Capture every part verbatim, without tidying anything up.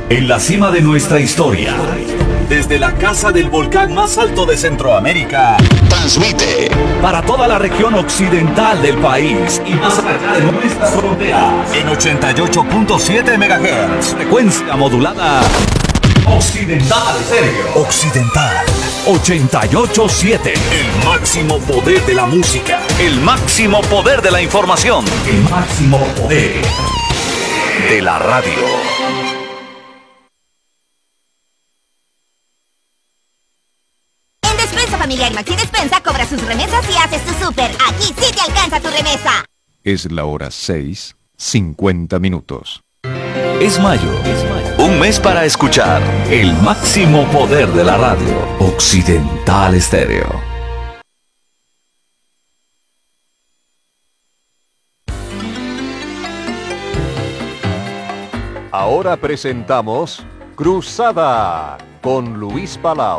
En la cima de nuestra historia, desde la casa del volcán más alto de Centroamérica, transmite para toda la región occidental del país y más allá de nuestras fronteras en ochenta y ocho punto siete megahertz, frecuencia modulada Occidental Estéreo. Occidental ochenta y ocho punto siete. El máximo poder de la música, el máximo poder de la información, el máximo poder de la radio. Familiar Maxi Despensa cobra sus remesas y haces tu súper. Aquí sí te alcanza tu remesa. Es la hora seis, cincuenta minutos. Es mayo, un mes para escuchar el máximo poder de la radio. Occidental Estéreo. Ahora presentamos Cruzada con Luis Palau.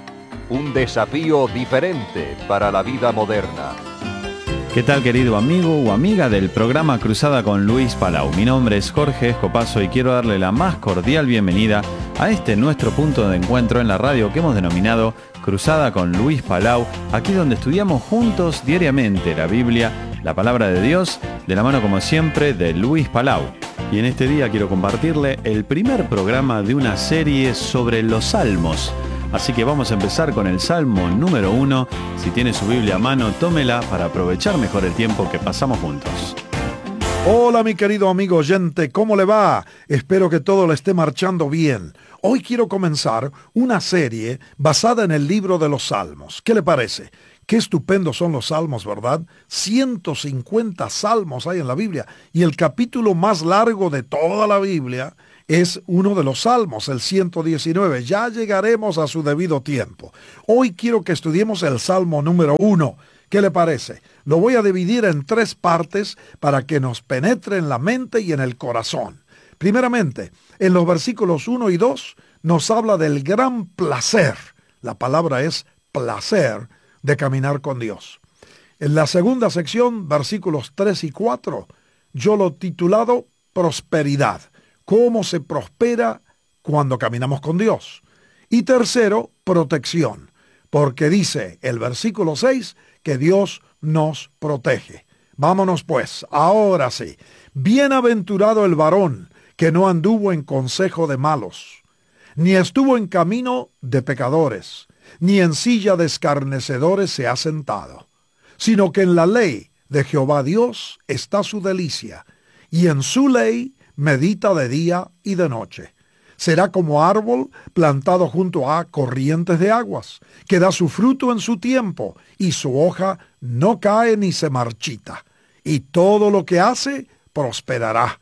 Un desafío diferente para la vida moderna. ¿Qué tal, querido amigo o amiga del programa Cruzada con Luis Palau? Mi nombre es Jorge Escopazo y quiero darle la más cordial bienvenida a este nuestro punto de encuentro en la radio que hemos denominado Cruzada con Luis Palau, aquí donde estudiamos juntos diariamente la Biblia, la palabra de Dios, de la mano como siempre de Luis Palau. Y en este día quiero compartirle el primer programa de una serie sobre los Salmos. Así que vamos a empezar con el Salmo número uno. Si tiene su Biblia a mano, tómela para aprovechar mejor el tiempo que pasamos juntos. Hola, mi querido amigo oyente, ¿cómo le va? Espero que todo le esté marchando bien. Hoy quiero comenzar una serie basada en el libro de los Salmos. ¿Qué le parece? Qué estupendos son los Salmos, ¿verdad? ciento cincuenta salmos hay en la Biblia y el capítulo más largo de toda la Biblia es uno de los Salmos, el ciento diecinueve. Ya llegaremos a su debido tiempo. Hoy quiero que estudiemos el Salmo número uno. ¿Qué le parece? Lo voy a dividir en tres partes para que nos penetre en la mente y en el corazón. Primeramente, en los versículos uno y dos nos habla del gran placer. La palabra es placer de caminar con Dios. En la segunda sección, versículos tres y cuatro, yo lo he titulado prosperidad. Cómo se prospera cuando caminamos con Dios. Y tercero, protección, porque dice el versículo seis que Dios nos protege. Vámonos pues, ahora sí. Bienaventurado el varón que no anduvo en consejo de malos, ni estuvo en camino de pecadores, ni en silla de escarnecedores se ha sentado, sino que en la ley de Jehová Dios está su delicia, y en su ley medita de día y de noche. Será como árbol plantado junto a corrientes de aguas, que da su fruto en su tiempo, y su hoja no cae ni se marchita, y todo lo que hace prosperará.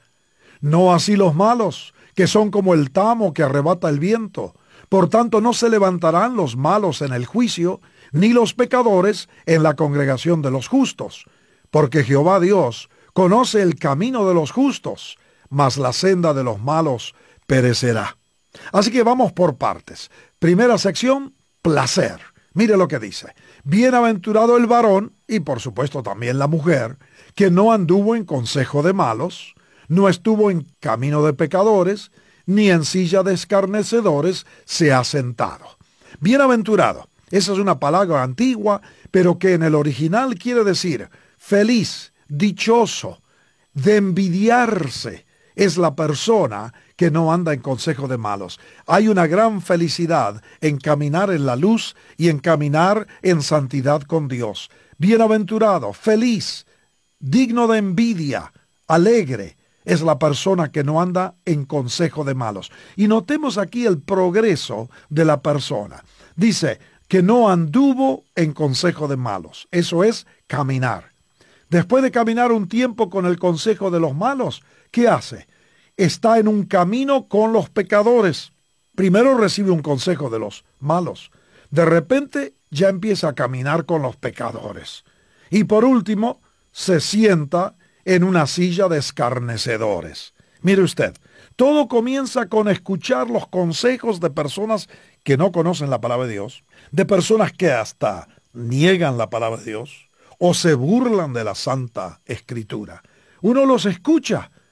No así los malos, que son como el tamo que arrebata el viento. Por tanto, no se levantarán los malos en el juicio, ni los pecadores en la congregación de los justos. Porque Jehová Dios conoce el camino de los justos, mas la senda de los malos perecerá. Así que vamos por partes. Primera sección, placer. Mire lo que dice. Bienaventurado el varón, y por supuesto también la mujer, que no anduvo en consejo de malos, no estuvo en camino de pecadores, ni en silla de escarnecedores se ha sentado. Bienaventurado, esa es una palabra antigua, pero que en el original quiere decir feliz, dichoso, de envidiarse. Es la persona que no anda en consejo de malos. Hay una gran felicidad en caminar en la luz y en caminar en santidad con Dios. Bienaventurado, feliz, digno de envidia, alegre, es la persona que no anda en consejo de malos. Y notemos aquí el progreso de la persona. Dice que no anduvo en consejo de malos. Eso es caminar. Después de caminar un tiempo con el consejo de los malos, ¿qué hace? Está en un camino con los pecadores. Primero recibe un consejo de los malos. De repente ya empieza a caminar con los pecadores. Y por último, se sienta en una silla de escarnecedores. Mire usted, todo comienza con escuchar los consejos de personas que no conocen la palabra de Dios, de personas que hasta niegan la palabra de Dios o se burlan de la Santa Escritura. Uno los escucha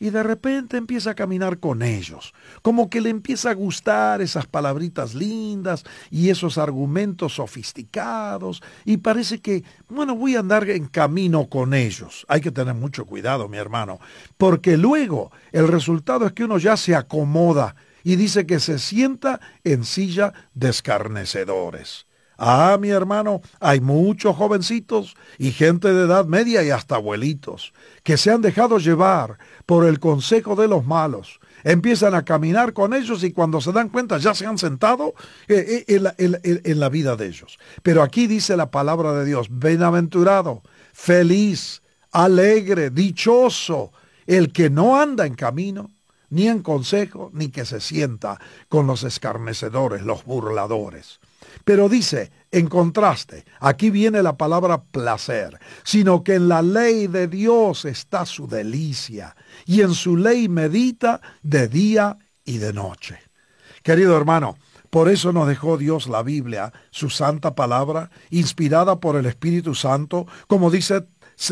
y de repente empieza a caminar con ellos, como que le empieza a gustar esas palabritas lindas y esos argumentos sofisticados, y parece que, bueno, voy a andar en camino con ellos. Hay que tener mucho cuidado, mi hermano, porque luego el resultado es que uno ya se acomoda y dice que se sienta en silla de escarnecedores. Ah, mi hermano, hay muchos jovencitos y gente de edad media y hasta abuelitos que se han dejado llevar por el consejo de los malos. Empiezan a caminar con ellos y cuando se dan cuenta ya se han sentado eh, en, la, en, en la vida de ellos. Pero aquí dice la palabra de Dios: bienaventurado, feliz, alegre, dichoso, el que no anda en camino, ni en consejo, ni que se sienta con los escarnecedores, los burladores. Pero dice, en contraste, aquí viene la palabra placer, sino que en la ley de Dios está su delicia, y en su ley medita de día y de noche. Querido hermano, por eso nos dejó Dios la Biblia, su santa palabra, inspirada por el Espíritu Santo, como dice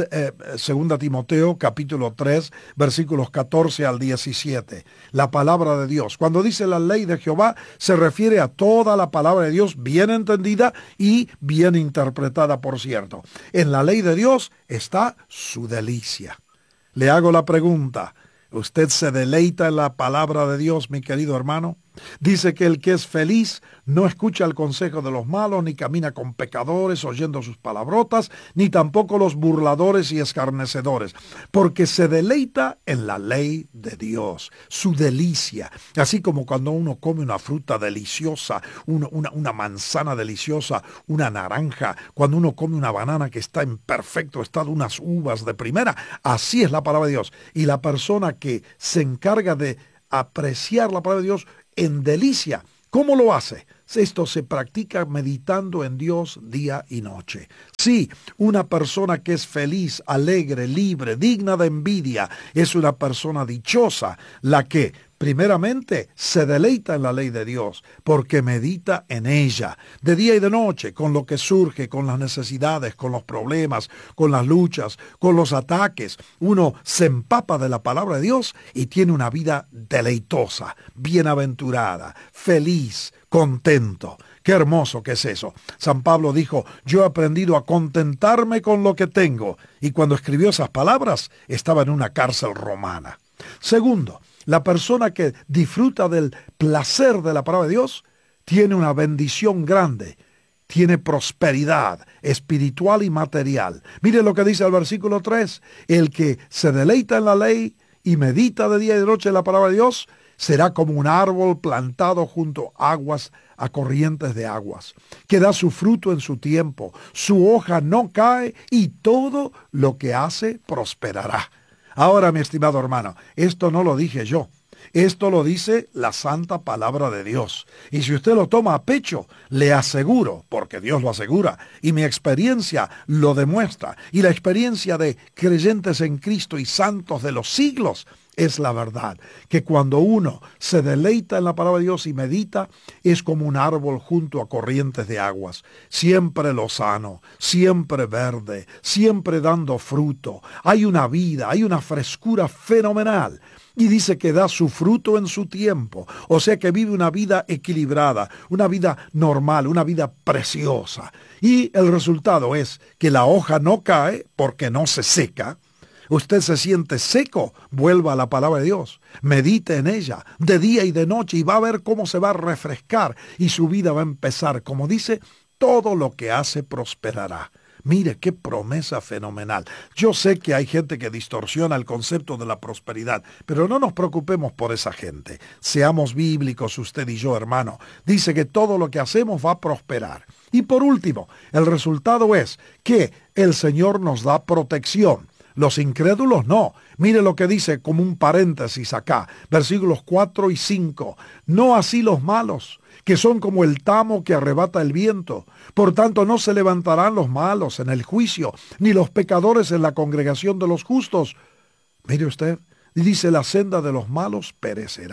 Segunda Timoteo capítulo tres versículos catorce al diecisiete, la palabra de Dios. Cuando dice la ley de Jehová, se refiere a toda la palabra de Dios, bien entendida y bien interpretada, por cierto. En la ley de Dios está su delicia. Le hago la pregunta: ¿usted se deleita en la palabra de Dios, mi querido hermano? Dice que el que es feliz no escucha el consejo de los malos, ni camina con pecadores oyendo sus palabrotas, ni tampoco los burladores y escarnecedores, porque se deleita en la ley de Dios, su delicia. Así como cuando uno come una fruta deliciosa, una, una, una manzana deliciosa, una naranja, cuando uno come una banana que está en perfecto estado, unas uvas de primera, así es la palabra de Dios. Y la persona que se encarga de apreciar la palabra de Dios en delicia, ¿cómo lo hace? Esto se practica meditando en Dios día y noche. Sí, una persona que es feliz, alegre, libre, digna de envidia, es una persona dichosa, la que primeramente se deleita en la ley de Dios, porque medita en ella, de día y de noche, con lo que surge, con las necesidades, con los problemas, con las luchas, con los ataques. Uno se empapa de la palabra de Dios y tiene una vida deleitosa, bienaventurada, feliz, contento. Qué hermoso que es eso. San Pablo dijo: yo he aprendido a contentarme con lo que tengo. Y cuando escribió esas palabras, estaba en una cárcel romana. Segundo, la persona que disfruta del placer de la palabra de Dios tiene una bendición grande, tiene prosperidad espiritual y material. Mire lo que dice el versículo tres: el que se deleita en la ley y medita de día y de noche en la palabra de Dios, será como un árbol plantado junto a aguas, a corrientes de aguas, que da su fruto en su tiempo, su hoja no cae y todo lo que hace prosperará. Ahora, mi estimado hermano, esto no lo dije yo. Esto lo dice la santa palabra de Dios. Y si usted lo toma a pecho, le aseguro, porque Dios lo asegura, y mi experiencia lo demuestra, y la experiencia de creyentes en Cristo y santos de los siglos, es la verdad, que cuando uno se deleita en la palabra de Dios y medita, es como un árbol junto a corrientes de aguas, siempre lozano, siempre verde, siempre dando fruto. Hay una vida, hay una frescura fenomenal. Y dice que da su fruto en su tiempo, o sea que vive una vida equilibrada, una vida normal, una vida preciosa. Y el resultado es que la hoja no cae porque no se seca. Usted se siente seco, vuelva a la palabra de Dios, medite en ella de día y de noche y va a ver cómo se va a refrescar y su vida va a empezar. Como dice, todo lo que hace prosperará. Mire qué promesa fenomenal. Yo sé que hay gente que distorsiona el concepto de la prosperidad, pero no nos preocupemos por esa gente. Seamos bíblicos usted y yo, hermano. Dice que todo lo que hacemos va a prosperar. Y por último, el resultado es que el Señor nos da protección. Los incrédulos no. Mire lo que dice como un paréntesis acá, versículos cuatro y cinco. No así los malos, que son como el tamo que arrebata el viento. Por tanto, no se levantarán los malos en el juicio, ni los pecadores en la congregación de los justos. Mire usted, dice, la senda de los malos perecerá.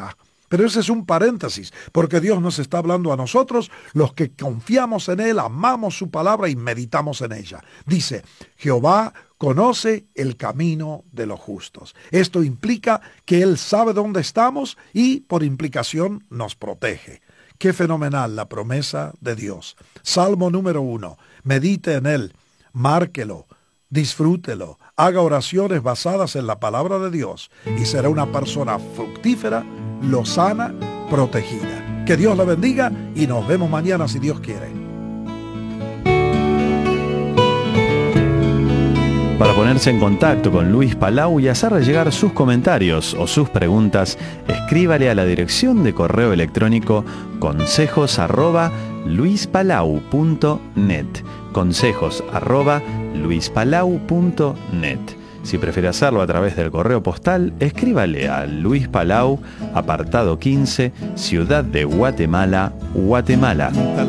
Pero ese es un paréntesis, porque Dios nos está hablando a nosotros, los que confiamos en Él, amamos su palabra y meditamos en ella. Dice, Jehová conoce el camino de los justos. Esto implica que Él sabe dónde estamos y, por implicación, nos protege. Qué fenomenal la promesa de Dios. Salmo número uno. Medite en Él, márquelo, disfrútelo, haga oraciones basadas en la palabra de Dios y será una persona fructífera, lozana, protegida. Que Dios la bendiga y nos vemos mañana si Dios quiere. Para ponerse en contacto con Luis Palau y hacerle llegar sus comentarios o sus preguntas, escríbale a la dirección de correo electrónico consejos arroba luispalau punto net. Consejos arroba luispalau punto net. Si prefiere hacerlo a través del correo postal, escríbale a Luis Palau, apartado quince, Ciudad de Guatemala, Guatemala.